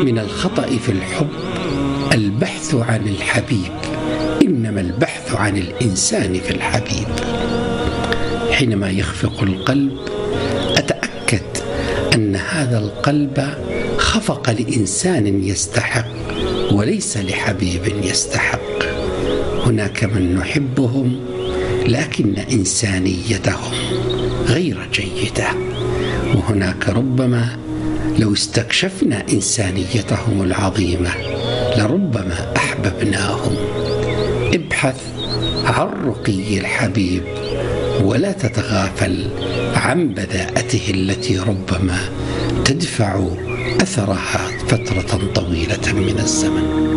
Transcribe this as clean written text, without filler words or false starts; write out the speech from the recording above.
من الخطأ في الحب البحث عن الحبيب، إنما البحث عن الإنسان في الحبيب. حينما يخفق القلب أتأكد أن هذا القلب خفق لإنسان يستحق وليس لحبيب يستحق. هناك من نحبهم لكن إنسانيتهم غير جيدة، وهناك ربما لو استكشفنا إنسانيتهم العظيمة لربما أحببناهم. ابحث عن رقي الحبيب ولا تتغافل عن بذاءته التي ربما تدفع أثرها فترة طويلة من الزمن.